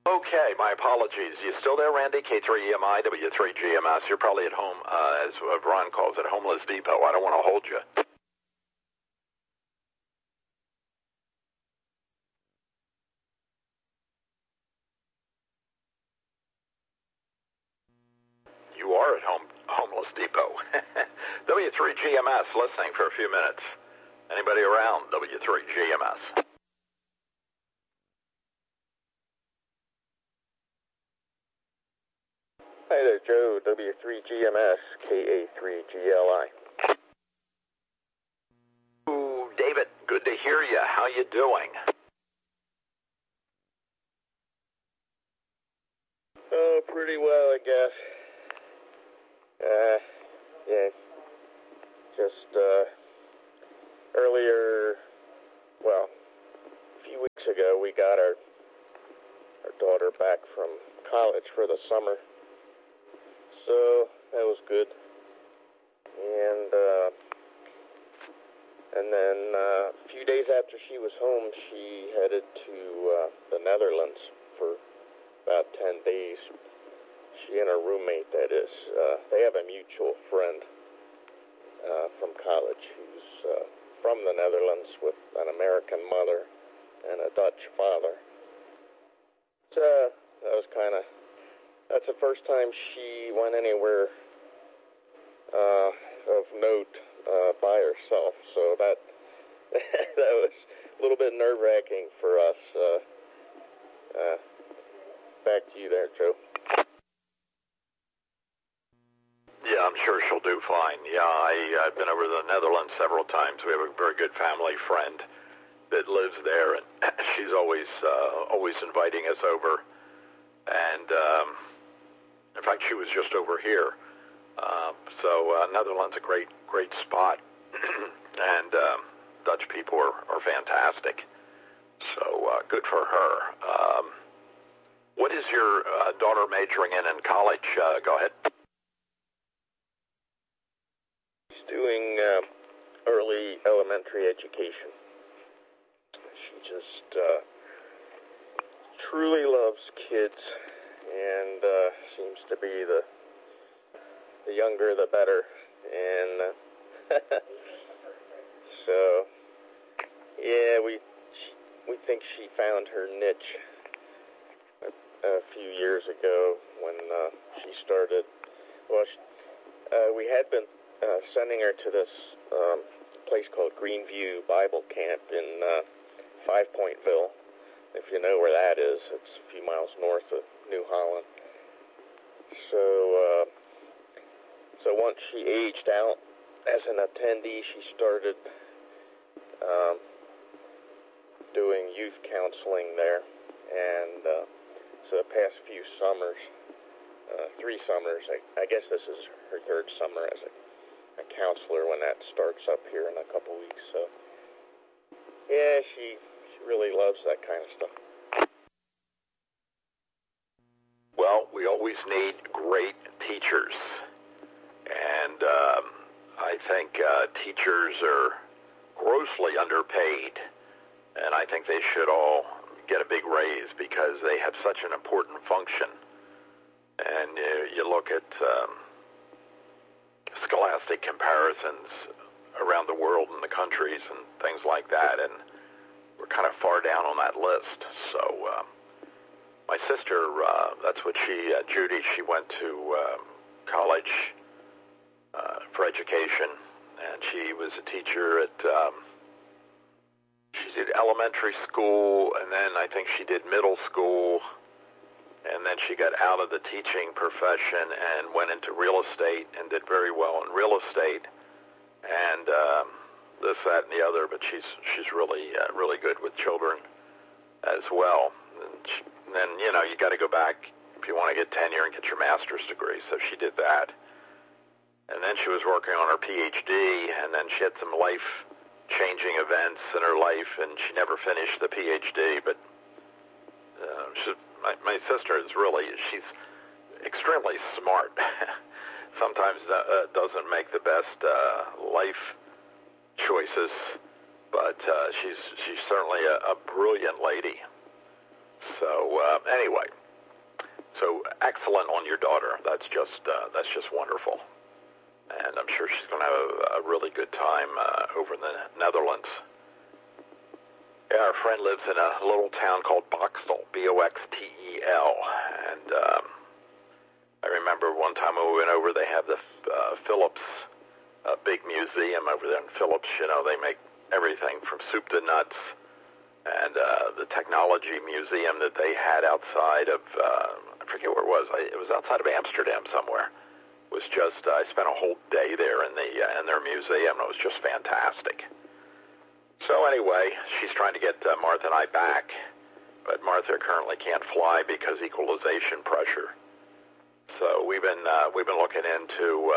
Okay, my apologies. You still there, Randy? K3EMI, W3GMS. You're probably at home, as Ron calls it, Homeless Depot. I don't want to hold you. You are at Homeless Depot. W3GMS, listening for a few minutes. Anybody around? W3GMS. Hi there, Joe, W3GMS, KA3GLI. Ooh, David, good to hear you. How you doing? Oh, pretty well, I guess. Yeah, just, earlier, well, a few weeks ago, we got our daughter back from college for the summer. So that was good. And then a few days after she was home, she headed to the Netherlands for about 10 days. She and her roommate, that is, they have a mutual friend from college who's from the Netherlands with an American mother and a Dutch father. So that was that's the first time she went anywhere of note by herself. So that that was a little bit nerve-wracking for us. Back to you there, Joe. Yeah, I'm sure she'll do fine. Yeah, I've been over to the Netherlands several times. We have a very good family friend that lives there, and she's always inviting us over. And in fact, she was just over here. So Netherlands, a great spot, and Dutch people are fantastic. So good for her. What is your daughter majoring in college? Go ahead. She's doing early elementary education. She just truly loves kids, and seems to be the younger the better. And so yeah, we think she found her niche a few years ago when she started. Well, we had been sending her to this place called Greenview Bible Camp in Five Pointville. If you know where that is, it's a few miles north of New Holland. So once she aged out as an attendee, she started doing youth counseling there. And so the past few summers, 3 summers, I guess this is her 3rd summer as a counselor when that starts up here in a couple weeks. So yeah, she really loves that kind of stuff. Well, we always need great teachers, and I think teachers are grossly underpaid, and I think they should all get a big raise because they have such an important function. And you look at scholastic comparisons around the world and the countries and things like that, and we're kind of far down on that list. So my sister, that's what Judy, she went to college for education, and she was a teacher at, she did elementary school, and then I think she did middle school, and then she got out of the teaching profession and went into real estate and did very well in real estate, and this, that, and the other, but she's really good with children as well. And then, you got to go back if you want to get tenure and get your master's degree, so she did that. And then she was working on her PhD, and then she had some life-changing events in her life, and she never finished the PhD, but my sister she's extremely smart. Sometimes doesn't make the best life choices, but she's certainly a brilliant lady. So anyway, so excellent on your daughter. That's just wonderful. And I'm sure she's going to have a really good time over in the Netherlands. Yeah, our friend lives in a little town called Boxtel, Boxtel. And I remember one time when we went over, they have the Philips big museum over there in Philips. You know, they make everything from soup to nuts. And the technology museum that they had outside of, I forget where it was. It was outside of Amsterdam somewhere. Was just I spent a whole day there in their museum. It was just fantastic. So anyway, she's trying to get Martha and I back, but Martha currently can't fly because equalization pressure. So we've been looking into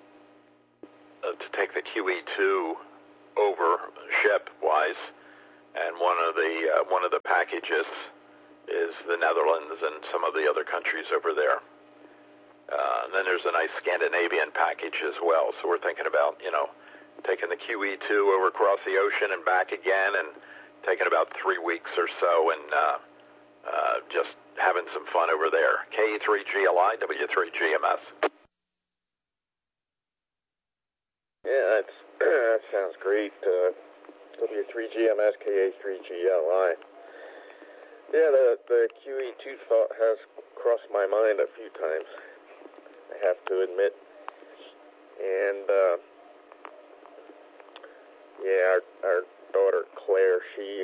to take the QE2 over ship-wise, and one of the packages is the Netherlands and some of the other countries over there. And then there's a nice Scandinavian package as well. So we're thinking about, taking the QE2 over across the ocean and back again, and taking about 3 weeks or so and just having some fun over there. KE3GLI, W3GMS. Yeah, that sounds great. W3GMS, KA3GLI. Yeah, the QE2 thought has crossed my mind a few times, I have to admit. And, yeah, our daughter Claire,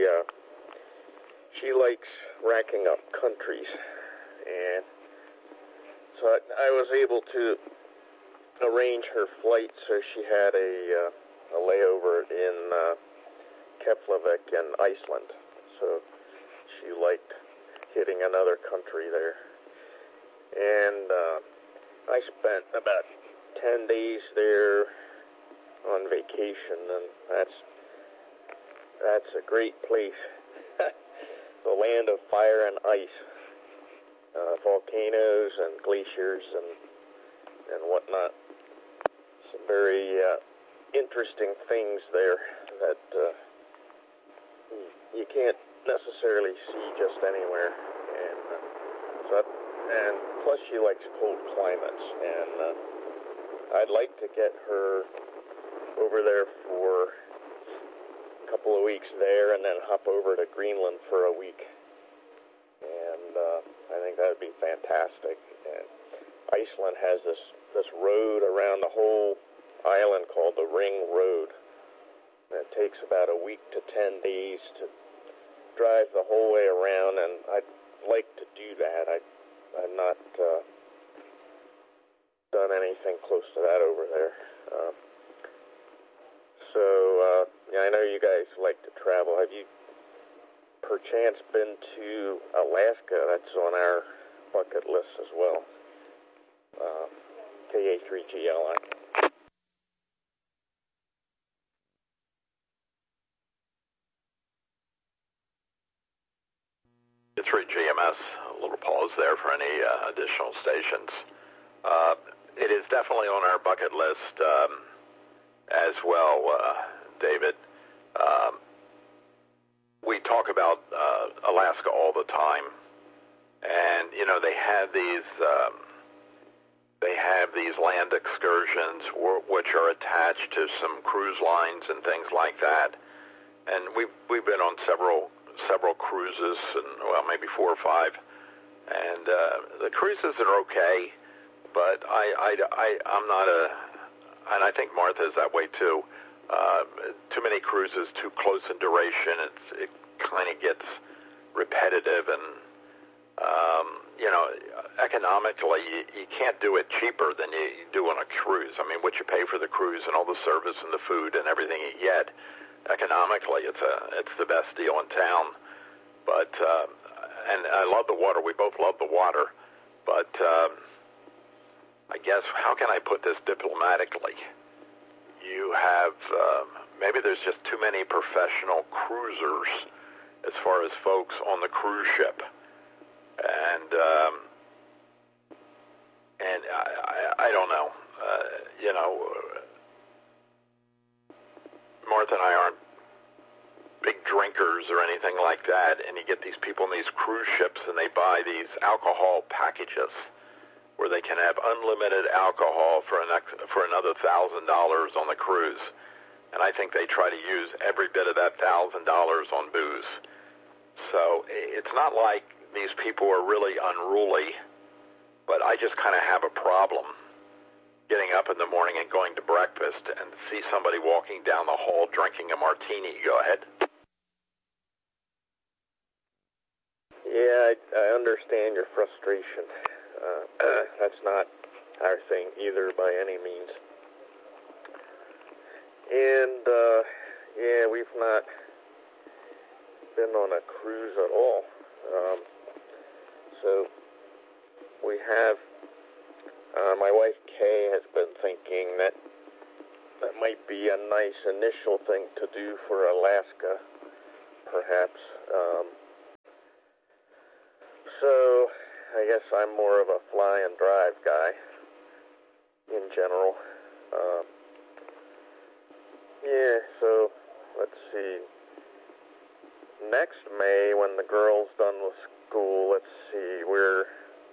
she likes racking up countries. And so I was able to arrange her flight so she had a layover in Keflavik in Iceland. So she liked hitting another country there. And I spent about 10 days there on vacation, and that's a great place. The land of fire and ice, volcanoes and glaciers and whatnot. Some very interesting things there that you can't necessarily see just anywhere, and plus she likes cold climates, and I'd like to get her over there for a couple of weeks there, and then hop over to Greenland for a week, and I think that would be fantastic. And Iceland has this road around the whole island called the Ring Road, and it takes about a week to 10 days to drive the whole way around, and I'd like to do that. I've not done anything close to that over there. Yeah, I know you guys like to travel. Have you perchance been to Alaska? That's on our bucket list as well. KA3GLI. GMS, a little pause there for any additional stations. It is definitely on our bucket list as well, David. We talk about Alaska all the time, and they have these land excursions which are attached to some cruise lines and things like that. And we've been on several cruises, and maybe 4 or 5, and the cruises are okay, but I'm not and I think Martha is that way too. Too many cruises, too close in duration, it kind of gets repetitive, and economically you can't do it cheaper than you do on a cruise. I mean, what you pay for the cruise and all the service and the food and everything you get, economically it's the best deal in town. But and I love the water. We both love the water, but I guess, how can I put this diplomatically? You have maybe there's just too many professional cruisers as far as folks on the cruise ship, and I don't know. Martha and I aren't big drinkers or anything like that, and you get these people on these cruise ships, and they buy these alcohol packages where they can have unlimited alcohol for another $1,000 on the cruise. And I think they try to use every bit of that $1,000 on booze. So it's not like these people are really unruly, but I just kind of have a problem getting up in the morning and going to breakfast and see somebody walking down the hall drinking a martini. Go ahead. Yeah, I understand your frustration. That's not our thing either by any means. And, yeah, we've not been on a cruise at all. So we have, my wife Kay has been thinking that might be a nice initial thing to do for Alaska, perhaps. So I guess I'm more of a fly and drive guy in general. Yeah, so let's see. Next May, when the girl's done with school, let's see, we're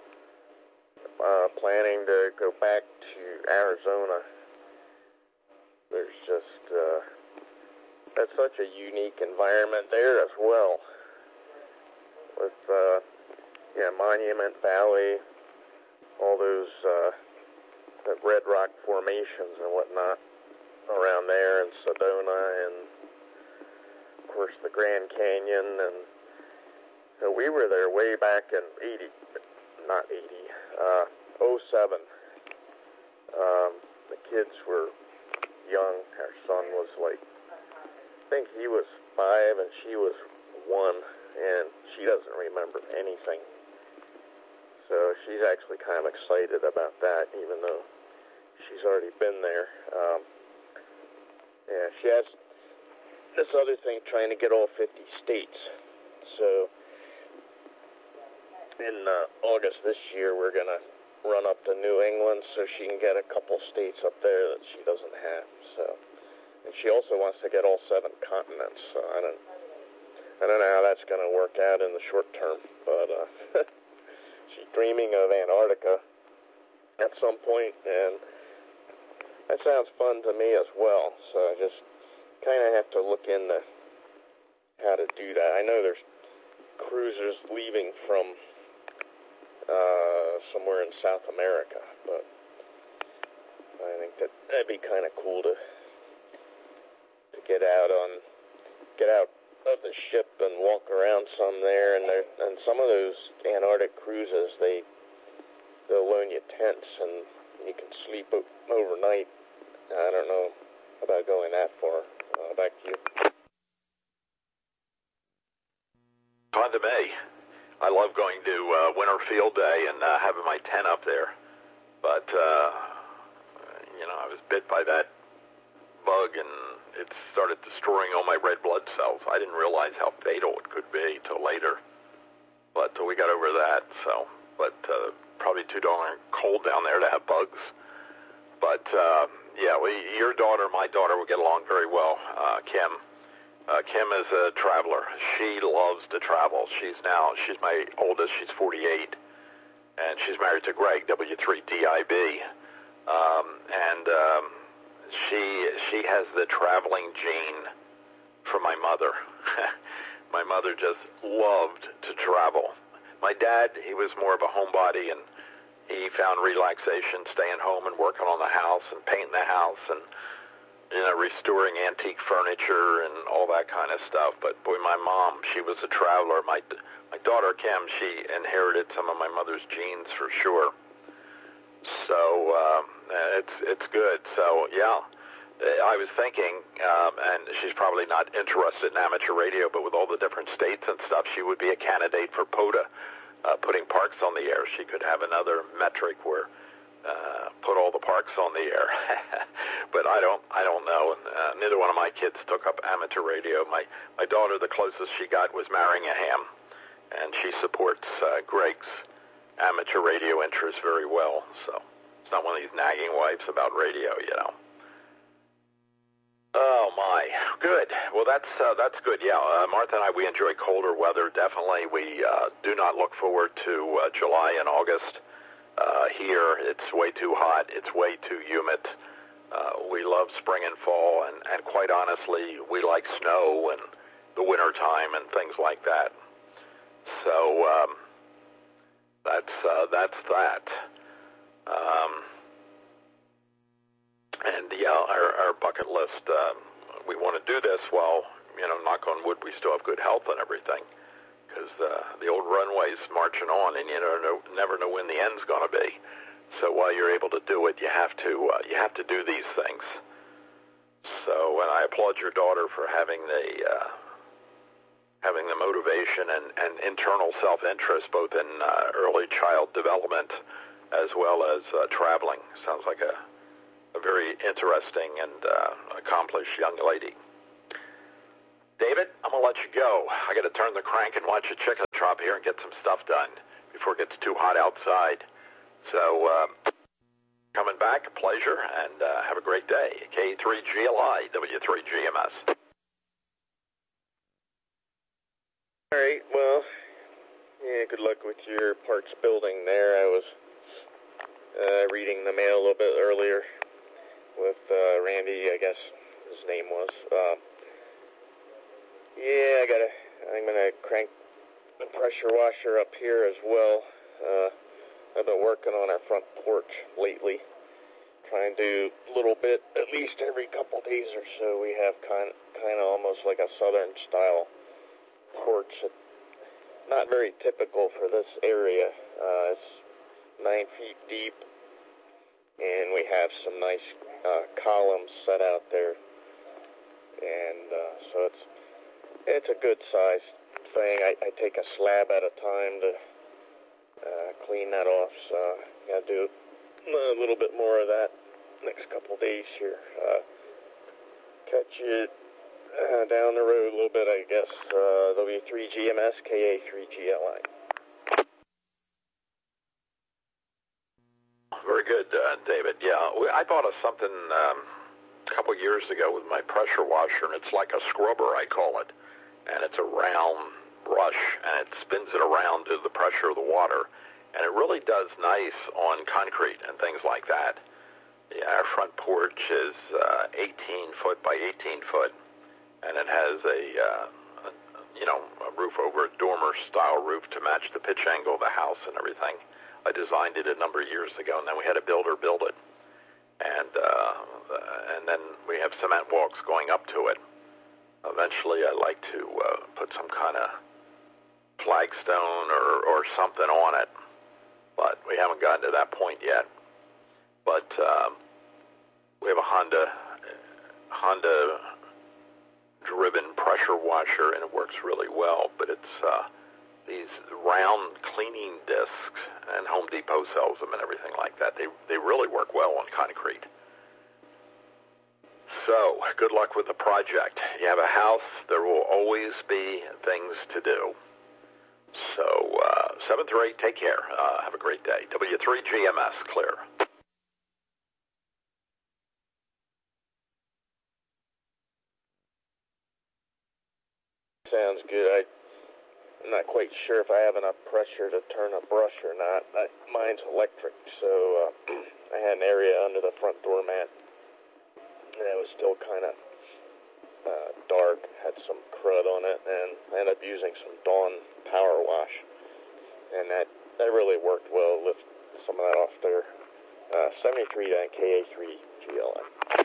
planning to go back to Arizona. There's just, that's such a unique environment there as well. With, Monument Valley, all those the Red Rock formations and whatnot around there, and Sedona, and of course the Grand Canyon. And so we were there way back in 07. The kids were young. Our son was like, I think he was 5 and she was 1, and she doesn't remember anything. So she's actually kind of excited about that, even though she's already been there. Yeah, she has this other thing, trying to get all 50 states. So in August this year, we're going to run up to New England so she can get a couple states up there that she doesn't have. So, and she also wants to get all 7 continents. So I don't know how that's going to work out in the short term, but she's dreaming of Antarctica at some point, and that sounds fun to me as well. So I just kind of have to look into how to do that. I know there's cruisers leaving from somewhere in South America, but I think that'd be kind of cool to get out of the ship and walk around some there. And some of those Antarctic cruises, they'll loan you tents and you can sleep overnight. I don't know about going that far. Back to you. On to me. I love going to Winter Field Day and having my tent up there. But, I was bit by that bug and it started destroying all my red blood cells. I didn't realize how fatal it could be till later. But we got over that. But probably too darn cold down there to have bugs. But, your daughter, my daughter will get along very well, Kim. Kim is a traveler. She loves to travel. She's my oldest. She's 48, and she's married to Greg, W3DIB. She has the traveling gene from my mother. My mother just loved to travel. My dad, he was more of a homebody, and he found relaxation staying home and working on the house and painting the house and restoring antique furniture and all that kind of stuff. But boy, my mom, she was a traveler. My daughter Kim, she inherited some of my mother's genes for sure. So it's good. So yeah, I was thinking, and she's probably not interested in amateur radio, but with all the different states and stuff, she would be a candidate for POTA, putting parks on the air. She could have another metric where put all the parks on the air. But I don't know. And neither one of my kids took up amateur radio. My daughter, the closest she got was marrying a ham, and she supports Greg's amateur radio interests very well. So it's not one of these nagging wives about radio, Oh my, good. Well, that's good. Yeah, Martha and I, we enjoy colder weather. Definitely, we do not look forward to July and August. Here, it's way too hot. It's way too humid. We love spring and fall, and quite honestly, we like snow and the winter time and things like that. So that's that. And yeah, our bucket list. We want to do this while, knock on wood, we still have good health and everything, because the old runway's marching on, and never know when the end's going to be. So while you're able to do it, you have to do these things. So, and I applaud your daughter for having the motivation and internal self-interest, both in early child development as well as traveling. Sounds like a very interesting and accomplished young lady. David, I'm going to let you go. I got to turn the crank and watch a chicken chop here and get some stuff done before it gets too hot outside. So, coming back, a pleasure, and have a great day. K3GLI, W3GMS. All right, well, yeah, good luck with your parts building there. I was reading the mail a little bit earlier with Randy, I guess his name was. Yeah, I'm gonna crank the pressure washer up here as well. I've been working on our front porch lately, trying to do a little bit at least every couple days or so. We have kind of almost like a southern style porch. Not very typical for this area. It's 9 feet deep, and we have some nice columns set out there, and so it's a good size thing. I take a slab at a time to clean that off, so gotta do a little bit more of that next couple days here. Catch it down the road a little bit, I guess. W3GMS, KA3GLI. Very good, David. Yeah, I bought something a couple years ago with my pressure washer, and it's like a scrubber, I call it. And it's a round brush, and it spins it around to the pressure of the water. And it really does nice on concrete and things like that. Yeah, our front porch is 18 foot by 18 foot, and it has a roof over a dormer-style roof to match the pitch angle of the house and everything. I designed it a number of years ago, and then we had a builder build it. And then we have cement walks going up to it. Eventually, I'd like to put some kind of flagstone or something on it, but we haven't gotten to that point yet. But we have a Honda-driven pressure washer, and it works really well. But it's these round cleaning discs, and Home Depot sells them and everything like that. They really work well on concrete. So, good luck with the project. You have a house, there will always be things to do. So, 7 through 8, take care. Have a great day. W3GMS, clear. Sounds good. I'm not quite sure if I have enough pressure to turn a brush or not. Mine's electric, so I had an area under the front doormat. And it was still kind of dark, had some crud on it, and I ended up using some Dawn power wash, and that really worked well. Lift some of that off there. 73 KA3GLI.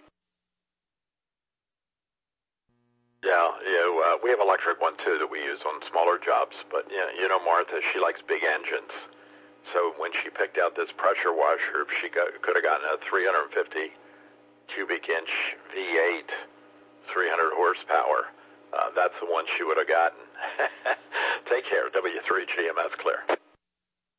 Yeah, we have electric one too that we use on smaller jobs, but Martha, she likes big engines. So when she picked out this pressure washer, she could have gotten a 350 cubic inch V8, 300 horsepower. That's the one she would have gotten. Take care. W3GMS, clear.